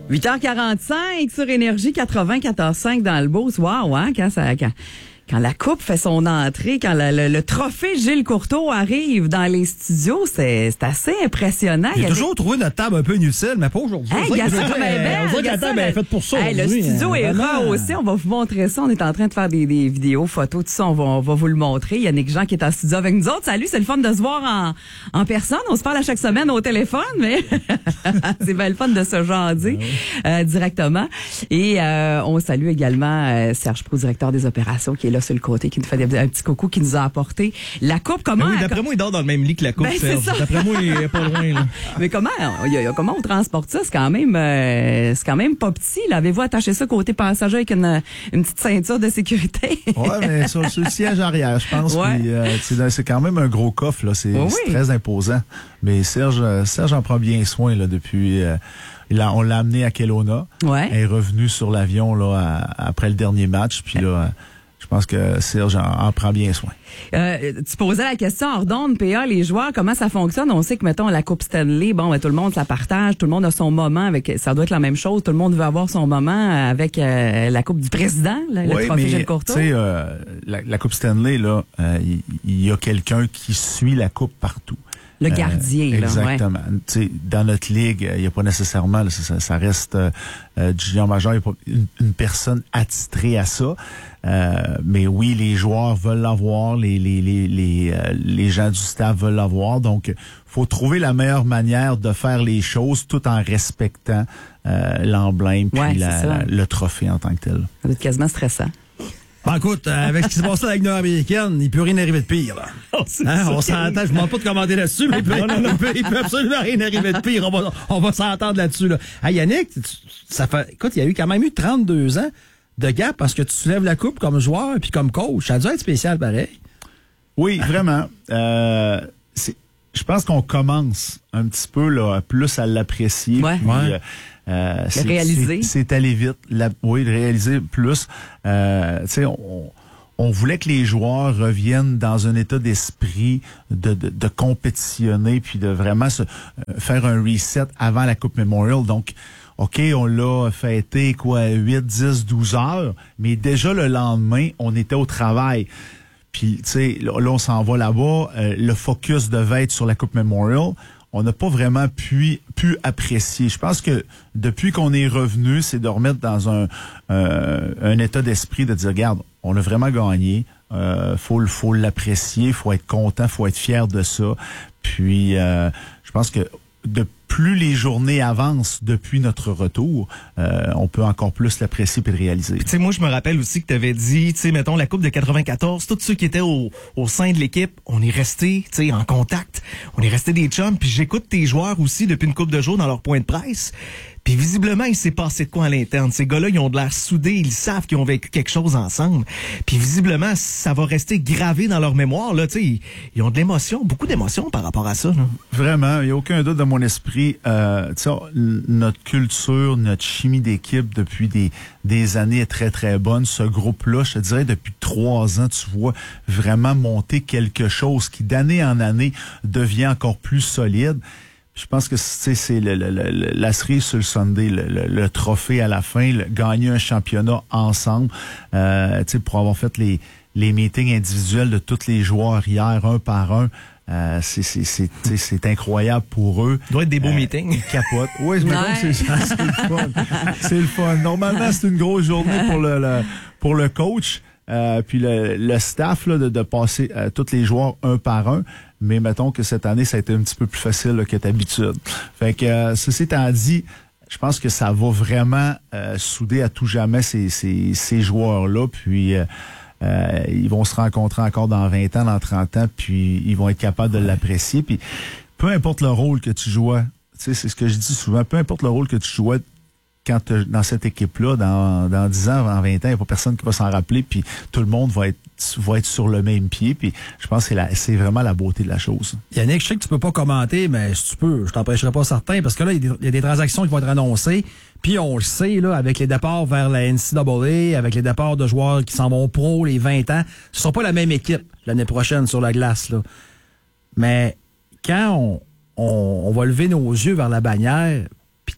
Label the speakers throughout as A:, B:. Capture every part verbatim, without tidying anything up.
A: huit heures quarante-cinq sur Énergie quatre-vingt-quatorze cinq dans le Beauce. Wow, hein, quand ça, quand, quand la coupe fait son entrée, quand le, le, le trophée Gilles Courteau arrive dans les studios, c'est, c'est assez impressionnant.
B: J'ai
A: Il y a
B: toujours
A: des...
B: trouvé notre table un peu inutile, mais pas aujourd'hui.
A: Hey,
B: On dirait
A: Gaston,
B: que-
A: ben, ben,
B: on dirait que la
A: Gaston,
B: table est faite pour ça.
A: Hey, le
B: aujourd'hui,
A: studio
B: hein,
A: est
B: vraiment.
A: rare aussi. On va vous montrer ça. On est en train de faire des, des vidéos, photos, tout ça. On va, on va vous le montrer. Il y a Nick Jean qui est en studio avec nous autres. Salut, c'est le fun de se voir en, en personne. On se parle à chaque semaine au téléphone, mais c'est bien le fun de se jaser euh, directement. Et euh, on salue également euh, Serge Proulx, directeur des opérations, qui est là sur le côté, qui nous fait des, un petit coucou, qui nous a apporté la coupe. Comment
C: Ben oui, d'après moi, il dort dans le même lit que la coupe,
A: Ben, c'est
C: Serge.
A: ça.
C: D'après moi, il est pas loin, là.
A: Mais comment, y a- y a- comment on transporte ça? C'est quand même, euh, c'est quand même pas petit. Là. Avez-vous attaché ça côté passager avec une, une petite ceinture de sécurité?
D: Ouais, mais sur, sur le siège arrière, je pense.
A: Ouais.
D: Puis, euh, c'est, c'est quand même un gros coffre, là. C'est,
A: Oui,
D: c'est
A: oui.
D: très imposant. Mais Serge, euh, Serge en prend bien soin, là, depuis. Euh, il a- on l'a amené à Kelowna.
A: Ouais.
D: Elle est revenue sur l'avion, là, à- après le dernier match. Puis là, euh, je pense que Serge en, en prend bien soin.
A: Euh, tu posais la question hors d'onde, P A, les joueurs, comment ça fonctionne? On sait que, mettons, la Coupe Stanley, bon, ben, tout le monde, ça partage, tout le monde a son moment avec, ça doit être la même chose, tout le monde veut avoir son moment avec euh, la Coupe du Président, le, le
D: Oui,
A: trophée
D: mais
A: Gilles
D: tu
A: Courteau.
D: sais, euh, la, la Coupe Stanley, là, euh, il il y, a quelqu'un qui suit la coupe partout.
A: Le gardien,
D: Euh,
A: là, ouais.
D: exactement. Tu sais, dans notre ligue, il n'y a pas nécessairement, là, ça, ça reste euh, euh, du junior majeur, il n'y a pas une, une personne attitrée à ça. Euh, mais oui, les joueurs veulent l'avoir, les les les les, euh, les gens du staff veulent l'avoir. Donc, faut trouver la meilleure manière de faire les choses tout en respectant euh, l'emblème puis
A: Ouais,
D: la-
A: c'est ça.
D: la- le trophée en tant que tel.
A: Ça doit être quasiment stressant.
B: Bon, écoute, euh, avec ce qui s'est passé avec nord-américaine, il peut rien arriver de pire, là. Hein, on s'entend, je ne demande pas de commenter là-dessus, mais il peut, il peut, il peut absolument rien arriver de pire. On va, on va s'entendre là-dessus, là. Hey, Yannick, tu- ça fait, écoute, il y a eu quand même eu trente-deux ans de gap parce que tu soulèves la coupe comme joueur puis comme coach. Ça a dû être spécial, pareil.
D: Oui, vraiment. Euh, c'est, je pense qu'on commence un petit peu là, plus à l'apprécier.
A: Ouais.
D: Puis,
B: Ouais.
D: euh, euh, c'est,
A: réaliser.
D: C'est, c'est allé vite. La, oui, de réaliser plus. Euh, tu sais, on, on voulait que les joueurs reviennent dans un état d'esprit de, de, de compétitionner puis de vraiment se, euh, faire un reset avant la Coupe Memorial. Donc, OK, on l'a fêté, quoi, huit, dix, douze heures, mais déjà le lendemain, on était au travail. Puis, tu sais, là, là, on s'en va là-bas. Euh, le focus devait être sur la Coupe Memorial. On n'a pas vraiment pu, pu apprécier. Je pense que depuis qu'on est revenu, c'est de remettre dans un, euh, un état d'esprit de dire, regarde, on a vraiment gagné. Euh, faut, le- faut l'apprécier, faut être content, faut être fier de ça. Puis, euh, je pense que de plus les journées avancent depuis notre retour, euh, on peut encore plus l'apprécier et le réaliser.
C: Tu sais, moi, je me rappelle aussi que tu avais dit, tu sais, mettons, la Coupe de quatre-vingt-quatorze, tous ceux qui étaient au, au sein de l'équipe, on est restés, tu sais, en contact. On est restés des chums. Puis j'écoute tes joueurs aussi depuis une couple de jours dans leur point de presse. Puis visiblement, il s'est passé de quoi à l'interne. Ces gars-là, ils ont de l'air soudés, ils savent qu'ils ont vécu quelque chose ensemble. Puis visiblement, ça va rester gravé dans leur mémoire. Là, tu sais, ils, ils ont de l'émotion, beaucoup d'émotion par rapport à ça. Là.
D: Vraiment, il n'y a aucun doute dans mon esprit. Euh, tu sais, n- notre culture, notre chimie d'équipe depuis des, des années est très, très bonne. Ce groupe-là, je te dirais, depuis trois ans, tu vois vraiment monter quelque chose qui, d'année en année, devient encore plus solide. Je pense que c'est, c'est le, le, le, la cerise sur le Sunday, le, le, le trophée à la fin, le, gagner un championnat ensemble, euh, tu sais, pour avoir fait les, les meetings individuels de tous les joueurs hier, un par un. Euh, c'est, c'est, c'est, tu sais, c'est incroyable pour eux.
C: Ça doit être des beaux
D: Euh,
C: meetings.
D: Ils capotent. Oui, je me
A: Ouais.
D: trompe, c'est, c'est le fun. C'est le fun. Normalement, c'est une grosse journée pour le, le pour le coach. Euh, puis le, le staff là, de, de passer euh, tous les joueurs un par un. Mais mettons que cette année, ça a été un petit peu plus facile là, que d'habitude. Fait que euh, ceci étant dit, je pense que ça va vraiment euh, souder à tout jamais ces, ces, ces joueurs-là. Puis euh, euh, ils vont se rencontrer encore dans vingt ans, dans trente ans, puis ils vont être capables de l'apprécier. Puis peu importe le rôle que tu jouais, tu sais, c'est ce que je dis souvent, peu importe le rôle que tu jouais quand t'es dans cette équipe-là, dans, dans dix ans, dans vingt ans, il n'y a pas personne qui va s'en rappeler, puis tout le monde va être va être sur le même pied, puis je pense que c'est, la, c'est vraiment la beauté de la chose.
B: Yannick, je sais que tu peux pas commenter, mais si tu peux, je t'empêcherai pas certain, parce que là, il y, a des- il y a des transactions qui vont être annoncées, puis on le sait, là, avec les départs vers la N C A A, avec les départs de joueurs qui s'en vont pro, les vingt ans, ce sera pas la même équipe l'année prochaine sur la glace, là. Mais quand on, on, on va lever nos yeux vers la bannière, puis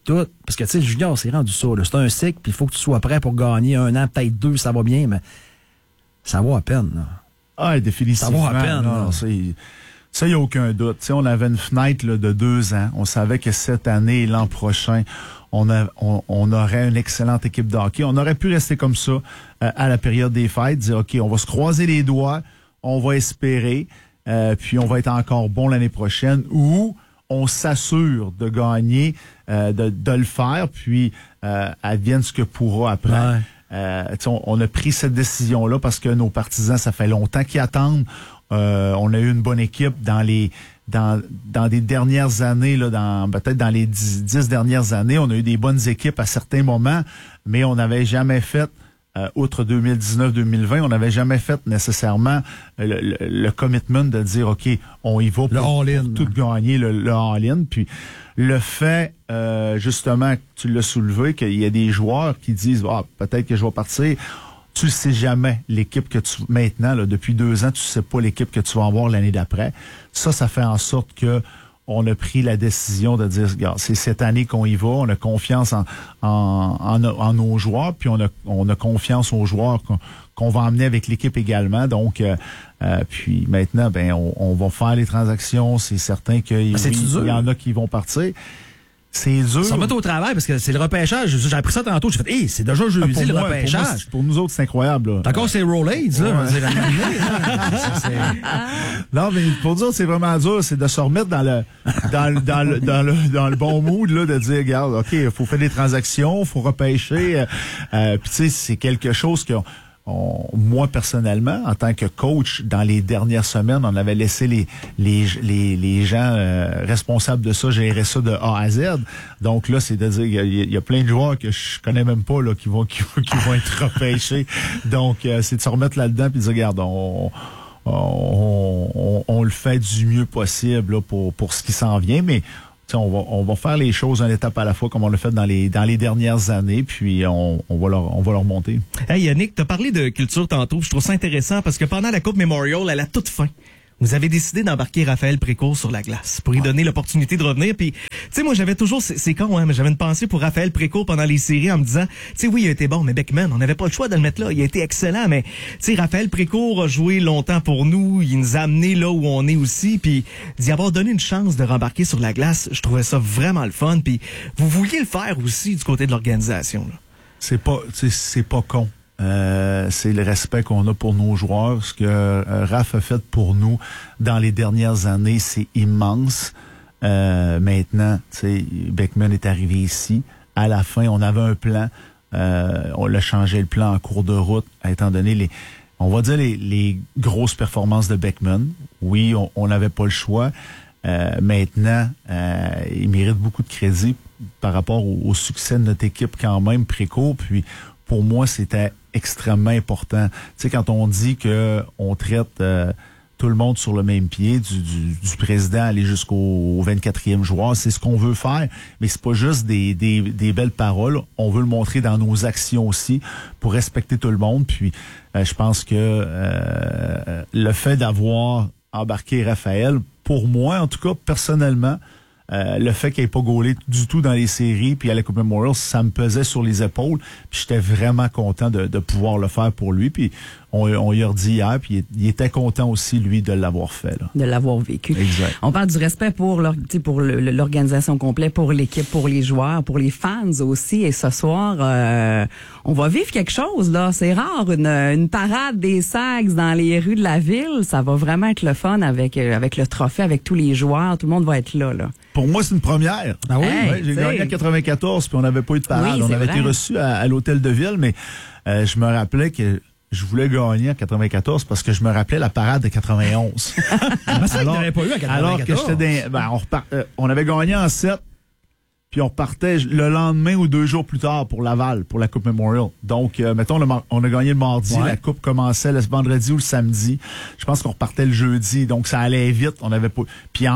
B: tout. Parce que, tu sais, le junior, c'est rendu ça. là. C'est un cycle, puis il faut que tu sois prêt pour gagner un an, peut-être deux, ça va bien, mais ça va à peine. Là.
D: Ah, définitivement.
B: Ça va à peine.
D: Non,
B: là.
D: c'est... Ça, il n'y a aucun doute. T'sais, on avait une fenêtre là, de deux ans. On savait que cette année et l'an prochain, on, a, on, on aurait une excellente équipe de hockey. On aurait pu rester comme ça euh, à la période des fêtes, dire, OK, on va se croiser les doigts, on va espérer, euh, puis on va être encore bon l'année prochaine, ou on s'assure de gagner, euh, de, de le faire, puis euh, advienne ce que pourra après.
B: Ouais.
D: Euh, on, on a pris cette décision-là parce que nos partisans, ça fait longtemps qu'ils attendent. Euh, on a eu une bonne équipe dans les dans dans des dernières années, là, dans peut-être dans les dix, dix dernières années, on a eu des bonnes équipes à certains moments, mais on n'avait jamais fait, euh, outre deux mille dix-neuf deux mille vingt, on n'avait jamais fait nécessairement le, le, le commitment de dire OK, on y va pour,
B: Le all-in,
D: pour tout
B: hein.
D: gagner, le, le all-in. Puis le fait, euh, justement, que tu l'as soulevé, qu'il y a des joueurs qui disent ah, peut-être que je vais partir. Tu ne sais jamais l'équipe que tu... Maintenant, là, depuis deux ans, tu sais pas l'équipe que tu vas avoir l'année d'après. Ça, ça fait en sorte que on a pris la décision de dire, regarde, c'est cette année qu'on y va, on a confiance en, en, en, en nos joueurs, puis on a, on a confiance aux joueurs qu'on, qu'on va emmener avec l'équipe également. Donc, euh, euh, puis maintenant, ben, on, on va faire les transactions. C'est certain qu'il
B: Ah, c'est
D: oui,
B: dur.
D: il y en a qui vont partir. C'est dur.
B: Ça va mettre au travail parce que c'est le repêchage. J'ai appris ça tantôt. J'ai fait, hey, c'est déjà jeudi
D: pour
B: le
D: moi,
B: repêchage.
D: Pour, moi, c'est- pour nous autres, c'est incroyable. Là.
B: Encore, c'est Rolaids, là.
D: Ouais.
B: Je veux dire, à un moment donné, là, c'est- c'est-
D: Non, mais pour dire, c'est vraiment dur, c'est de se remettre dans le dans le dans le dans le, dans le bon mood là, de dire, regarde, ok, il faut faire des transactions, faut repêcher. Euh, euh, Puis tu sais, c'est quelque chose que on- moi personnellement, en tant que coach, dans les dernières semaines, on avait laissé les les les, les gens euh, responsables de ça gérer ça de A à Z. Donc là, c'est de dire, il y a, il y a plein de joueurs que je connais même pas là qui vont qui, vont- qui vont être repêchés. Donc euh, c'est de se remettre là-dedans puis de dire, regarde, on On, on, on le fait du mieux possible là, pour, pour ce qui s'en vient, mais on va, on va faire les choses une étape à la fois comme on l'a fait dans les, dans les dernières années, puis on, on, va, leur, on va leur monter.
C: Hey Yannick, t'as parlé de culture tantôt, je trouve ça intéressant parce que pendant la Coupe Memorial, à la toute fin, vous avez décidé d'embarquer Raphaël Précourt sur la glace pour lui donner l'opportunité de revenir. Puis, tu sais, moi, j'avais toujours, c'est, c'est con, hein, mais j'avais une pensée pour Raphaël Précourt pendant les séries en me disant, tu sais, oui, il a été bon, mais Beckman, on n'avait pas le choix de le mettre là. Il a été excellent, mais, tu sais, Raphaël Précourt a joué longtemps pour nous. Il nous a amenés là où on est aussi. Puis, d'y avoir donné une chance de rembarquer sur la glace, je trouvais ça vraiment le fun. Puis, vous vouliez le faire aussi du côté de l'organisation, là.
D: C'est pas, tu sais, c'est pas con. Euh, c'est le respect qu'on a pour nos joueurs. Ce que euh, Raph a fait pour nous dans les dernières années, c'est immense. Euh, maintenant, tu sais, Beckman est arrivé ici. À la fin, on avait un plan. Euh, on l'a changé le plan en cours de route, étant donné les, on va dire les, les grosses performances de Beckman. Oui, on n'avait pas le choix. Euh, maintenant, euh, il mérite beaucoup de crédit par rapport au, au succès de notre équipe quand même, Précourt. Puis, pour moi, c'était extrêmement important. Tu sais, quand on dit que on traite euh, tout le monde sur le même pied, du, du, du président aller jusqu'au vingt-quatrième joueur, c'est ce qu'on veut faire, mais c'est pas juste des, des, des belles paroles. On veut le montrer dans nos actions aussi pour respecter tout le monde. Puis, euh, je pense que euh, le fait d'avoir embarqué Raphaël, pour moi, en tout cas, personnellement, Euh, le fait qu'il n'ait pas gaulé du tout dans les séries puis à la Coupe Memorial, ça me pesait sur les épaules. Puis j'étais vraiment content de, de pouvoir le faire pour lui. Puis on, on y a redit hier, puis il, il était content aussi, lui, de l'avoir fait. Là.
A: De l'avoir vécu.
D: Exact.
A: On parle du respect pour l'or- tu sais, pour le- le- l'organisation complète, pour l'équipe, pour les joueurs, pour les fans aussi. Et ce soir, euh, on va vivre quelque chose, là. C'est rare, une, une parade des Sags dans les rues de la ville. Ça va vraiment être le fun avec, euh, avec le trophée, avec tous les joueurs. Tout le monde va être là, là.
D: Pour moi, c'est une première.
B: Ah oui?
A: Hey,
D: Ouais, j'ai
A: t'sais.
D: gagné en quatre-vingt-quatorze, puis on n'avait pas eu de parade.
A: Oui,
D: on
A: c'est
D: avait
A: vrai.
D: été reçus à, à l'hôtel de ville, mais euh, je me rappelais que je voulais gagner en quatre-vingt-quatorze parce que je me rappelais la parade de quatre-vingt-onze.
B: Mais ça, il n'avait pas eu à
D: Alors que j'étais dans, ben, on, repart, euh, on avait gagné en sept, puis on repartait le lendemain ou deux jours plus tard pour Laval, pour la Coupe Memorial. Donc, euh, mettons, le mar- on a gagné le mardi,
B: Ouais.
D: la Coupe commençait le vendredi ou le samedi. Je pense qu'on repartait le jeudi, donc ça allait vite. On avait pas. Puis en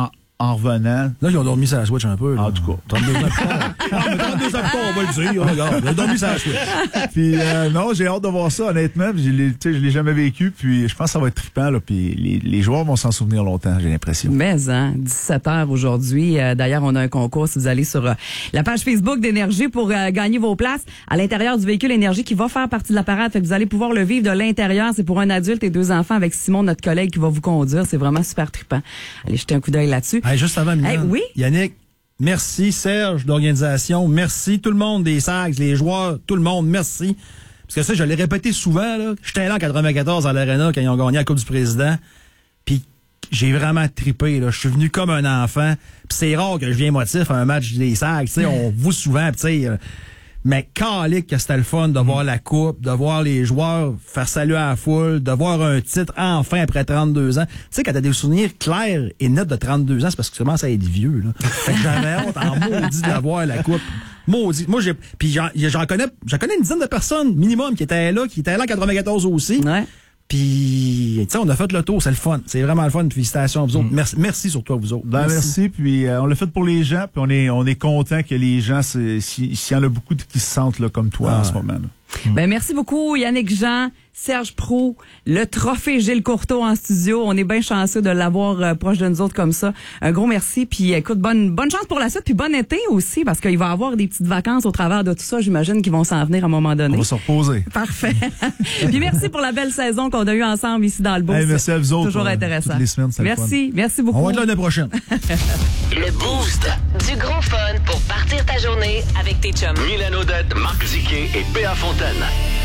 D: en revenant...
B: Là, ils ont dormi sur la Switch un peu. Là.
D: En tout cas.
B: trente-deux ans plus tard. trente-deux ans plus tard, on va le dire. Regarde, ils ont dormi sur la Switch.
D: Puis euh, non, j'ai hâte de voir ça, honnêtement. Puis, je l'ai, tu sais, je l'ai jamais vécu. Puis je pense que ça va être trippant. Là, puis les, les joueurs vont s'en souvenir longtemps, j'ai l'impression.
A: Mais, hein, dix-sept heures aujourd'hui. Euh, d'ailleurs, on a un concours si vous allez sur euh, la page Facebook d'Énergie pour euh, gagner vos places à l'intérieur du véhicule Énergie qui va faire partie de la parade. Fait que vous allez pouvoir le vivre de l'intérieur. C'est pour un adulte et deux enfants avec Simon, notre collègue, qui va vous conduire. C'est vraiment super trippant. Allez jeter un coup d'œil là-dessus.
B: Hey, juste avant, Mylène,
A: hey, oui?
B: Yannick, merci Serge d'organisation. Merci tout le monde des Sags, les joueurs, tout le monde. Merci. Parce que ça, je l'ai répété souvent. Là. J'étais là en quatre-vingt-quatorze à l'Arena quand ils ont gagné la Coupe du Président. Puis j'ai vraiment trippé. Là. Je suis venu comme un enfant. Puis c'est rare que je viens émotif à un match des Sags. T'sais, on vous souvent. Tu sais. Euh, Mais calique que c'était le fun de voir la coupe, de voir les joueurs faire salut à la foule, de voir un titre enfin après trente-deux ans. Tu sais, quand t'as des souvenirs clairs et nets de trente-deux ans, c'est parce que tu commences à être vieux, là. Fait que j'avais honte en maudit de voir la coupe. Maudit. Moi, j'ai, puis j'en, j'en connais, j'en connais une dizaine de personnes minimum qui étaient là, qui étaient là en quatre-vingt-quatorze aussi. Ouais. Puis, tu sais, on a fait le tour, c'est le fun. C'est vraiment le fun. Félicitations à vous autres. Mm. Merci, merci surtout à vous autres.
D: Ben, merci. merci. Puis, euh, on l'a fait pour les gens. Puis, on est, on est content que les gens, s'il y en a beaucoup qui se sentent là, comme toi ah, en ce moment. Là.
A: Ben, merci beaucoup, Yannick Jean, Serge Proulx, le trophée Gilles Courteau en studio. On est bien chanceux de l'avoir euh, proche de nous autres comme ça. Un gros merci. Puis, écoute, bonne, bonne chance pour la suite. Puis, bon été aussi, parce qu'il va y avoir des petites vacances au travers de tout ça. J'imagine qu'ils vont s'en venir à un moment donné.
D: On va se reposer.
A: Parfait. Puis, merci pour la belle saison qu'on a eue ensemble ici dans le Boost.
D: Hey, merci à vous autres.
A: Toujours euh, intéressant.
D: Toutes les semaines, c'est
A: merci.
D: Le fun.
A: Merci beaucoup.
B: On va être là l'année prochaine.
E: Le Boost. Du gros fun pour partir ta journée avec tes chums.
F: Mylène Odette, Marc Ziquet et Péa Fontaine.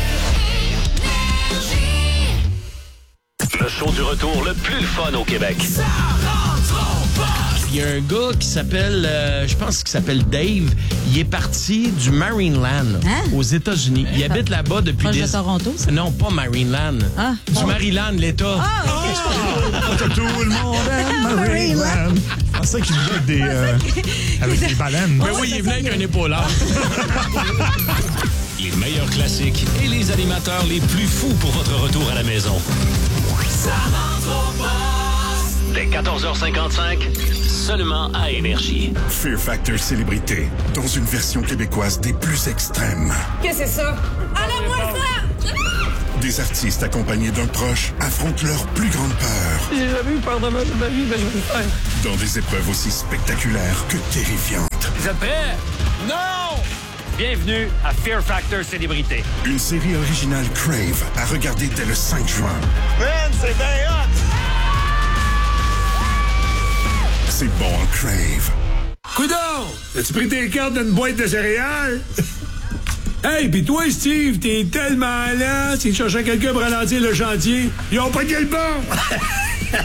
F: Le show du retour le plus fun au Québec. Ça rentre
G: au poste. Il y a un gars qui s'appelle, euh, je pense qu'il s'appelle Dave. Il est parti du Marineland hein? aux États-Unis. Il habite là-bas depuis
H: Proche
G: des...
H: de Toronto, ça?
G: Non, pas Marineland. Ah. Du Maryland, l'État.
H: Ah, OK.
I: Oh, tout le monde aime Marineland. Je pensais qu'il jouait avec des, euh, avec des baleines.
G: Mais oui, il est venu avec un épaulard.
F: Les meilleurs classiques et les animateurs les plus fous pour votre retour à la maison. Ça rentre au poste. Dès quatorze heures cinquante-cinq, seulement à Énergie.
J: Fear Factor Célébrité, dans une version québécoise des plus extrêmes.
K: Qu'est-ce que c'est ça? Enlève-moi ça!
J: Des artistes accompagnés d'un proche affrontent leur plus grande peur.
K: J'ai jamais eu peur de ma vie, mais je vais le faire.
J: Dans des épreuves aussi spectaculaires que terrifiantes.
L: Vous êtes prêts? Non! Bienvenue à Fear Factor Célébrité.
J: Une série originale Crave à regarder dès le cinq juin.
I: Man, c'est bien hot!
J: C'est bon en Crave.
M: Coudon! As-tu pris tes cartes d'une boîte de céréales? Hey, pis toi, Steve, t'es tellement lent, si tu cherchais quelqu'un pour ralentir le chantier, ils ont pas de le bon!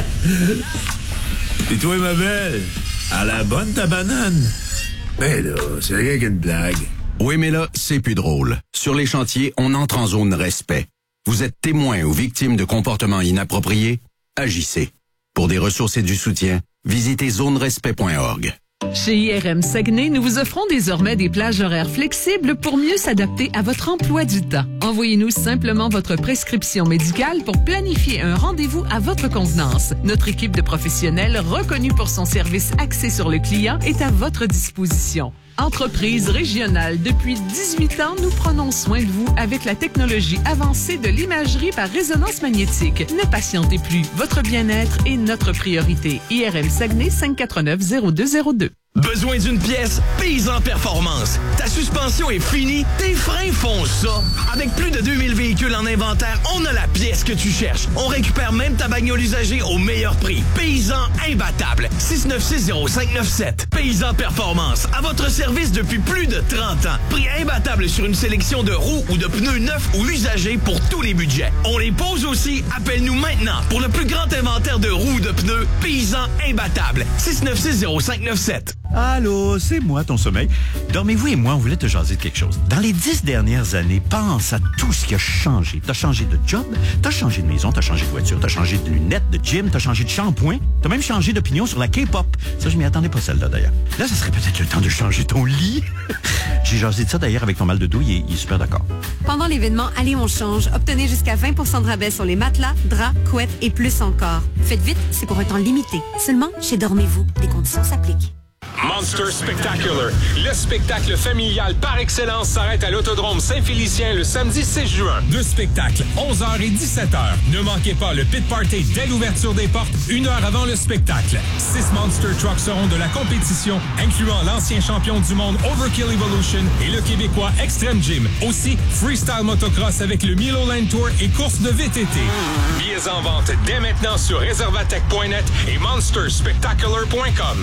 M: Et toi, ma belle, à la bonne ta banane? Ben là, c'est rien qu'une blague.
N: Oui, mais là, c'est plus drôle. Sur les chantiers, on entre en zone respect. Vous êtes témoin ou victime de comportements inappropriés? Agissez. Pour des ressources et du soutien, visitez zone respect point org.
O: Chez I R M Saguenay, nous vous offrons désormais des plages horaires flexibles pour mieux s'adapter à votre emploi du temps. Envoyez-nous simplement votre prescription médicale pour planifier un rendez-vous à votre convenance. Notre équipe de professionnels reconnus pour son service axé sur le client est à votre disposition. Entreprise régionale, depuis dix-huit ans, nous prenons soin de vous avec la technologie avancée de l'imagerie par résonance magnétique. Ne patientez plus, votre bien-être est notre priorité. I R M Saguenay, cinq quatre neuf zéro deux zéro deux.
P: Besoin d'une pièce? Paysan Performance. Ta suspension est finie? Tes freins font ça? Avec plus de deux mille véhicules en inventaire, on a la pièce que tu cherches. On récupère même ta bagnole usagée au meilleur prix. Paysan imbattable. six neuf six zéro cinq neuf sept. Paysan Performance. À votre service depuis plus de trente ans. Prix imbattable sur une sélection de roues ou de pneus neufs ou usagés pour tous les budgets. On les pose aussi. Appelle-nous maintenant pour le plus grand inventaire de roues ou de pneus. Paysan imbattable. six neuf six zéro cinq neuf sept.
H: Allô, c'est moi, ton sommeil. Dormez-vous et moi, on voulait te jaser de quelque chose. Dans les dix dernières années, pense à tout ce qui a changé. T'as changé de job, t'as changé de maison, t'as changé de voiture, t'as changé de lunettes, de gym, t'as changé de shampoing, t'as même changé d'opinion sur la K-pop. Ça, je m'y attendais pas, celle-là, d'ailleurs. Là, ça serait peut-être le temps de changer ton lit. J'ai jasé de ça, d'ailleurs, avec ton mal de dos, il est, il est super d'accord.
Q: Pendant l'événement Allez, on change, obtenez jusqu'à vingt pour cent de rabais sur les matelas, draps, couettes et plus encore. Faites vite, c'est pour un temps limité. Seulement chez Dormez-vous. Les conditions s'appliquent.
R: Monster Spectacular, le spectacle familial par excellence, s'arrête à l'Autodrome Saint-Félicien le samedi six juin. Deux spectacles, onze heures et dix-sept heures. Ne manquez pas le pit party dès l'ouverture des portes, une heure avant le spectacle. Six Monster Trucks seront de la compétition, incluant l'ancien champion du monde Overkill Evolution et le Québécois Extreme Gym. Aussi, freestyle motocross avec le Milo Land Tour et course de V T T. Billets en vente dès maintenant sur reservatech point net et monster spectacular point com.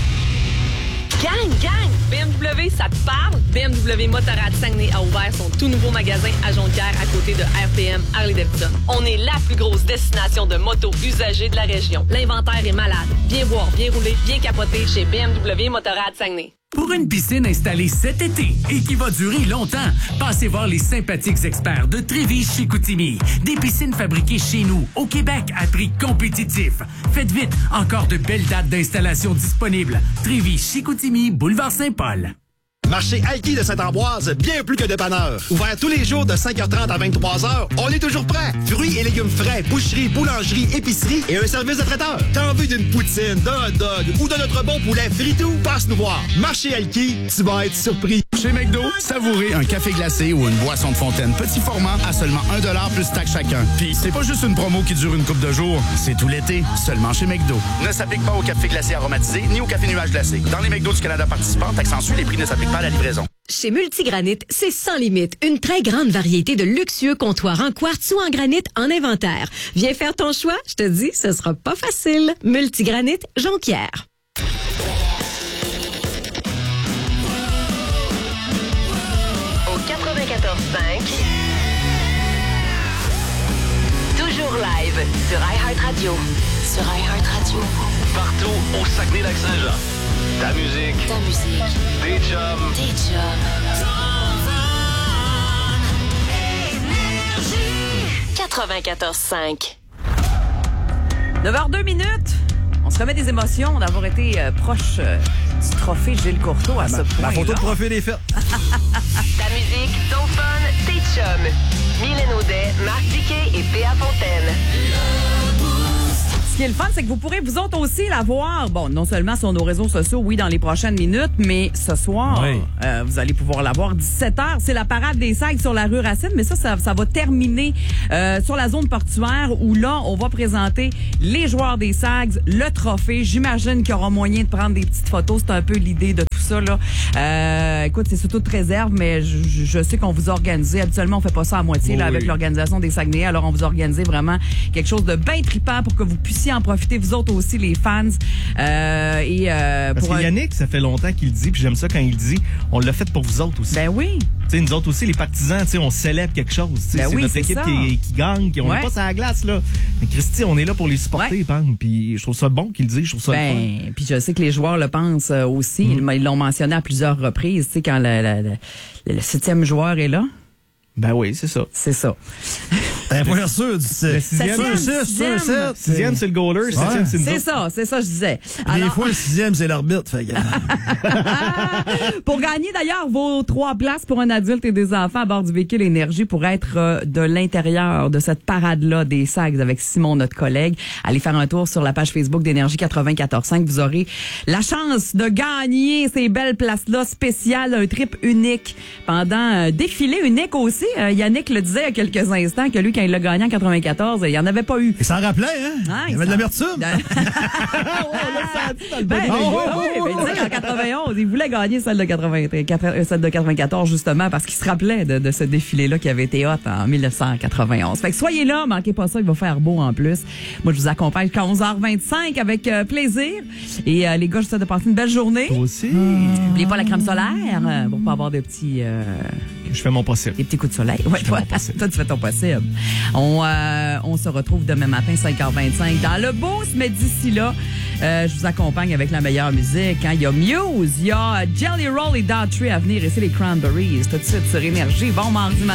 S: Gang, gang! B M W, ça te parle? B M W Motorrad Saguenay a ouvert son tout nouveau magasin à Jonquière à côté de R P M Harley-Davidson. On est la plus grosse destination de motos usagées de la région. L'inventaire est malade. Bien boire, bien rouler, bien capoter chez B M W Motorrad Saguenay.
T: Pour une piscine installée cet été et qui va durer longtemps, passez voir les sympathiques experts de Trévis-Chicoutimi. Des piscines fabriquées chez nous, au Québec, à prix compétitif. Faites vite, encore de belles dates d'installation disponibles. Trévis-Chicoutimi, boulevard Saint-Paul.
U: Marché Alki de Saint-Ambroise, bien plus que dépanneur. Ouvert tous les jours de cinq heures trente à vingt-trois heures, on est toujours prêt. Fruits et légumes frais, boucherie, boulangerie, épicerie et un service de traiteur. T'as envie d'une poutine, d'un hot dog ou de notre bon poulet fritou? Passe nous voir. Marché Alki, tu vas être surpris.
V: Chez McDo, savourez un café glacé ou une boisson de fontaine petit format à seulement un dollar plus taxe chacun. Puis c'est pas juste une promo qui dure une couple de jours, c'est tout l'été, seulement chez McDo. Ne s'applique pas au café glacé aromatisé ni au café nuage glacé. Dans les McDo du Canada participants, taxe en les prix ne s'appliquent pas à la livraison.
W: Chez Multigranit, c'est sans limite. Une très grande variété de luxueux comptoirs en quartz ou en granit en inventaire. Viens faire ton choix, je te dis, ce sera pas facile. Multigranit, Jonquière.
E: Au quatre-vingt-quatorze cinq, toujours live sur iHeartRadio. Sur iHeartRadio.
F: Partout au Saguenay-Lac-Saint-Jean. Ta musique.
E: Ta musique.
F: Des chums.
E: Des chums. quatre-vingt-quatorze cinq.
A: neuf heures deux minutes. On se remet des émotions d'avoir été euh, proche euh, du trophée Gilles Courteau à
B: ah,
A: ce
B: ma,
A: point.
B: Ma photo de profil est faite.
E: Ta musique, ton fun, tes chums. Mylène Audet, Marc Diquet et Péa Fontaine.
A: Ce qui est le fun, c'est que vous pourrez vous autres aussi la voir. Bon, non seulement sur nos réseaux sociaux, oui, dans les prochaines minutes, mais ce soir, oui. euh, vous allez pouvoir la voir. dix-sept heures, c'est la parade des sacs sur la rue Racine, mais ça, ça, ça va terminer euh, sur la zone portuaire où là, on va présenter les joueurs des Sags, le trophée. J'imagine qu'il y aura moyen de prendre des petites photos. C'est un peu l'idée de tout ça, là. Euh, écoute, c'est sous toute réserve, mais je, je sais qu'on vous a organisé. Habituellement, on fait pas ça à moitié, oui, là, avec oui. l'organisation des Saguenayens. Alors, on vous a organisé vraiment quelque chose de bien trippant pour que vous puissiez en profiter, vous autres aussi, les fans. Euh, et, euh,
C: Parce
A: pour
C: que
A: un...
C: Yannick, ça fait longtemps qu'il le dit, puis j'aime ça quand il le dit. On l'a fait pour vous autres aussi.
A: Ben oui.
C: T'sais, nous autres aussi, les partisans, on célèbre quelque chose. Ben c'est
A: oui,
C: notre
A: c'est
C: équipe qui, qui gagne, qui, on n'est ouais. pas sur la glace, là. Mais Christy, on est là pour les supporter, ouais. Puis je trouve ça bon qu'il le dise, je trouve ça
A: ben,
C: fun.
A: Puis je sais que les joueurs le pensent aussi. Mm. Ils l'ont mentionné à plusieurs reprises, tu sais, quand le, le, le, le septième joueur est là.
C: Ben oui, c'est ça.
A: C'est ça.
B: Ben, pour être sûr, c'est
C: le sixième,
B: sixième,
C: sixième, c'est le goaler, septième, c'est nous
A: C'est ça, c'est ça, je disais.
B: Alors... Des fois, le sixième, c'est l'arbitre. Fait que...
A: Pour gagner, d'ailleurs, vos trois places pour un adulte et des enfants à bord du véhicule Énergie pour être euh, de l'intérieur de cette parade-là des Sags avec Simon, notre collègue, allez faire un tour sur la page Facebook d'Énergie quatre-vingt-quatorze cinq. Vous aurez la chance de gagner ces belles places-là spéciales, un trip unique pendant un défilé unique aussi. Euh, Yannick le disait il y a quelques instants que lui, quand il l'a gagné en quatre-vingt-quatorze, il n'y en avait pas eu.
B: Il s'en rappelait, hein? Ah, il y avait de l'amertume.
A: oh, on l'a senti dans le ben, oh, oh, oui, oui, oui. En quatre-vingt-onze, il voulait gagner celle de, quatre-vingts, celle de quatre-vingt-quatorze, justement, parce qu'il se rappelait de, de ce défilé-là qui avait été hot en mille neuf cent quatre-vingt-onze. Fait que soyez là, manquez pas ça, il va faire beau en plus. Moi, je vous accompagne jusqu'à onze heures vingt-cinq avec euh, plaisir. Et euh, les gars, je vous souhaite de passer une belle journée.
C: Toi aussi.
A: N'oubliez pas la crème solaire euh, pour pas avoir de petits... Euh,
C: je fais mon possible.
A: Des petits coups de soleil. Ouais, toi, toi, tu fais ton possible. On, euh, on se retrouve demain matin, cinq heures vingt-cinq, dans le boost, mais d'ici là, Euh, je vous accompagne avec la meilleure musique. Hein. Il y a Muse, il y a Jelly Roll et Daughtry à venir. Et c'est les Cranberries. Tout de suite sur Énergie. Bon mardi matin.